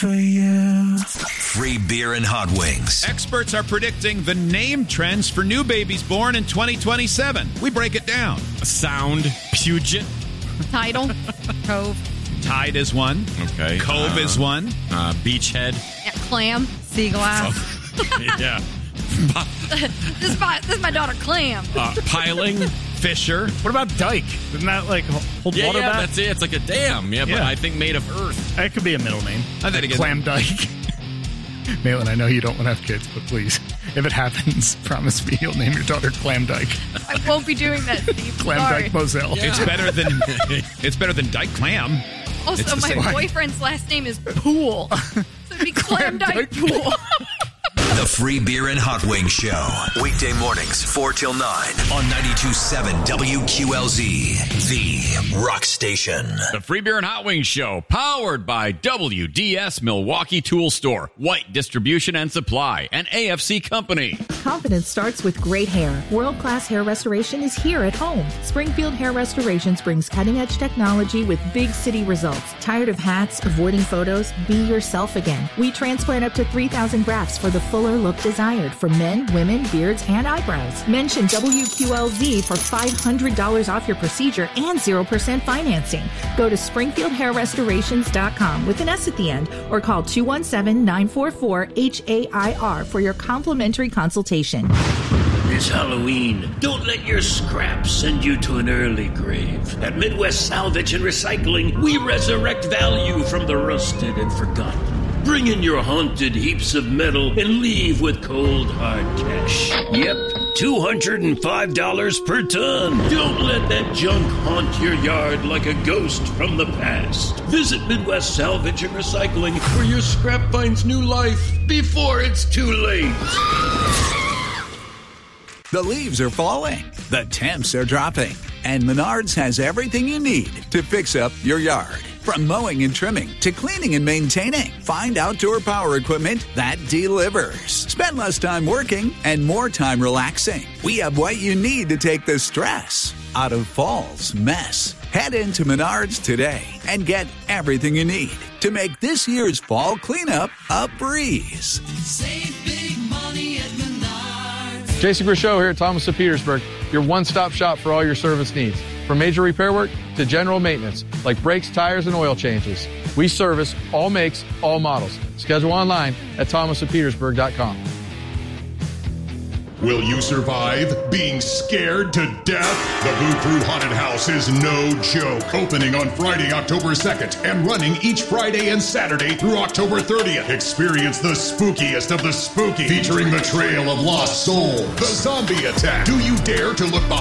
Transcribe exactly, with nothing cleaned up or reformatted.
for you. Free beer and hot wings. Experts are predicting the name trends for new babies born in twenty twenty-seven. We break it down. Sound, Puget. Title, Cove. Tide is one. Okay. Cove uh, is one. Uh, beachhead. Yeah, Clam. Sea glass. Oh, yeah. this, is my, this is my daughter, Clam. Uh, piling. Fisher. What about dike? Isn't that like hold Yeah, water yeah, back? that's it. It's like a dam. Yeah, but Yeah. I think made of earth. That could be a middle name. I think it is. Clam Dyke. Malin, I know you don't want to have kids, but please, if it happens, promise me you'll name your daughter Clam Dyke. I won't be doing that, Steve. Clam Sorry. Dyke Moselle. It's better than it's better than Dyke Clam. Also, It's the my same. boyfriend's last name is Pool. So it'd be Clam Dyke Pool. The Free Beer and Hot Wings Show. Weekday mornings, four till nine on ninety-two point seven W Q L Z, the rock station. The Free Beer and Hot Wings Show, powered by W D S Milwaukee Tool Store, White Distribution and Supply, and A F C Company. Confidence starts with great hair. World-class hair restoration is here at home. Springfield Hair Restorations brings cutting-edge technology with big city results. Tired of hats, avoiding photos? Be yourself again. We transplant up to three thousand grafts for the fuller look desired for men, women, beards, and eyebrows. Mention W Q L Z for five hundred dollars off your procedure and zero percent financing. Go to springfield hair restorations dot com with an S at the end or call two one seven, nine four four, H A I R for your complimentary consultation. It's Halloween. Don't let your scraps send you to an early grave. At Midwest Salvage and Recycling, we resurrect value from the rusted and forgotten. Bring in your haunted heaps of metal and leave with cold, hard cash. Yep, two hundred five dollars per ton. Don't let that junk haunt your yard like a ghost from the past. Visit Midwest Salvage and Recycling, where your scrap finds new life before it's too late. The leaves are falling, the temps are dropping, and Menards has everything you need to fix up your yard. From mowing and trimming to cleaning and maintaining, find outdoor power equipment that delivers. Spend less time working and more time relaxing. We have what you need to take the stress out of fall's mess. Head into Menards today and get everything you need to make this year's fall cleanup a breeze. Save big money at Menards. Jason Grishow here at Thomas of Petersburg, your one-stop shop for all your service needs. From major repair work to general maintenance, like brakes, tires, and oil changes. We service all makes, all models. Schedule online at thomas of petersburg dot com. Will you survive being scared to death? The Boo Crew Haunted House is no joke. Opening on Friday, October second, and running each Friday and Saturday through October thirtieth. Experience the spookiest of the spooky, featuring the Trail of Lost Souls, the Zombie Attack. Do you dare to look behind